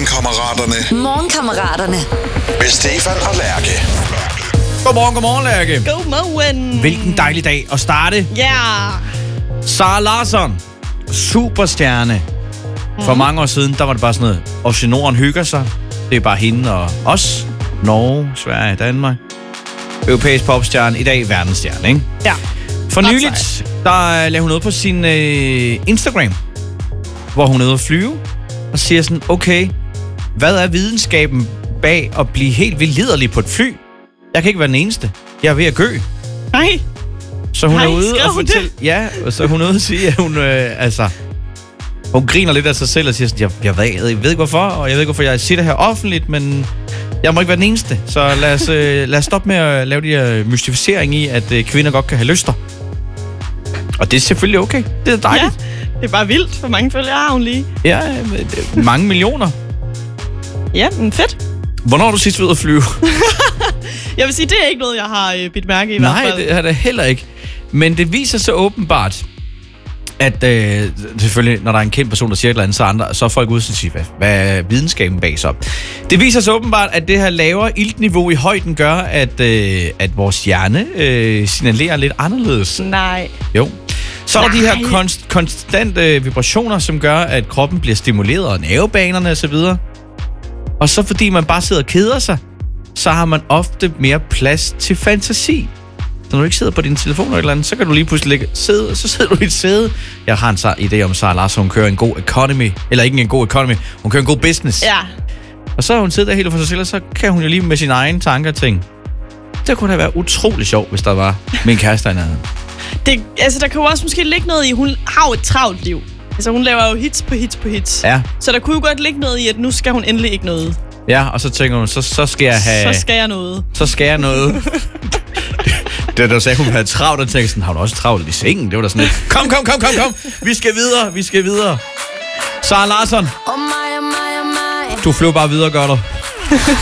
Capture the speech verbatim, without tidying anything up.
Morgenkammeraterne. Morgenkammeraterne. Med Stefan og Lærke. Godmorgen, godmorgen, Lærke. Godmorgen. Hvilken dejlig dag at starte. Ja. Yeah. Sara Larsson, superstjerne. For mm. mange år siden, der var det bare sådan noget, Oceanoren hygger sig. Det er bare hende og os. Norge, Sverige, Danmark. Europæisk popstjerne, i dag verdensstjerne, ikke? Ja. For nyligt, der lavede hun noget på sin øh, Instagram, hvor hun er ude at flyve, og siger sådan, okay, hvad er videnskaben bag at blive helt vildt liderlig på et fly? Jeg kan ikke være den eneste. Jeg er ved at gø. Nej. Så hun Nej, er ude og fortælle... Ja, så hun er ude at sige, at hun, øh, altså... Hun griner lidt af sig selv og siger sådan, jeg, jeg, ved, jeg ved ikke hvorfor, og jeg ved ikke hvorfor jeg siger det her offentligt, men jeg må ikke være den eneste. Så lad os, øh, lad os stoppe med at lave de her mystificering i, at øh, kvinder godt kan have lyster. Og det er selvfølgelig okay. Det er dejligt. Ja, det er bare vildt. Hvor mange følgere har hun lige? Ja, mange millioner. Ja, men fedt. Hvornår er du sidst ved at flyve? Jeg vil sige, det er ikke noget, jeg har øh, bidt mærke i. Nej, hvert fald. det er det heller ikke. Men det viser sig åbenbart, at øh, selvfølgelig, når der er en kendt person, der siger et eller andet, så, andre, så er folk ude og siger, hvad, hvad er videnskaben bag så? Det viser sig åbenbart, at det her lavere iltniveau i højden gør, at, øh, at vores hjerne øh, signalerer lidt anderledes. Nej. Jo. Så er der Nej. de her konst, konstante vibrationer, som gør, at kroppen bliver stimuleret, og nervebanerne osv. Og så fordi man bare sidder og keder sig, så har man ofte mere plads til fantasi. Så når du ikke sidder på din telefon eller et eller andet, så kan du lige pludselig ligge sæde, så sidder du i et sæde. Jeg har en idé om Sara Larsson, hun kører en god economy, eller ikke en god economy, hun kører en god business. Ja. Og så har hun siddet der helt for sig selv, og så kan hun jo lige med sine egne tanker tænke, det kunne da være utrolig sjovt, hvis der var min kæreste eller andet. Det, altså, der kan jo også måske ligge noget i, hun har jo et travlt liv. Altså, hun laver jo hits på hits på hits. Ja. Så der kunne jo godt ligge noget i, at nu skal hun endelig ikke noget. Ja, og så tænker hun, så, så skal jeg have... Så skal jeg noget. Så skal jeg noget. Det der sagde, hun havde travlt, og tænkte sådan, har hun også travlt i sengen? Det var da sådan lidt, kom, kom, kom, kom, kom. Vi skal videre, vi skal videre. Sara Larsson. Du flyver bare videre, gør du.